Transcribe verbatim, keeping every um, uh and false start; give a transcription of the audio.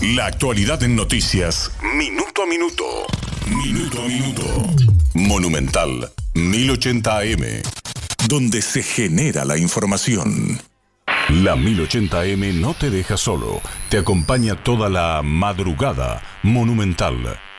La actualidad en noticias, minuto a minuto. Minuto a minuto. Monumental mil ochenta A M, donde se genera la información. La mil ochenta A M no te deja solo. Te acompaña toda la madrugada. Monumental